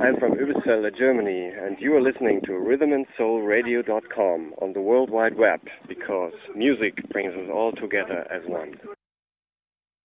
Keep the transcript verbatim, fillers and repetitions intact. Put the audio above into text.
I'm from Übelsfelde, Germany, and you are listening to rhythm and soul radio dot com on the World Wide Web, because music brings us all together as one.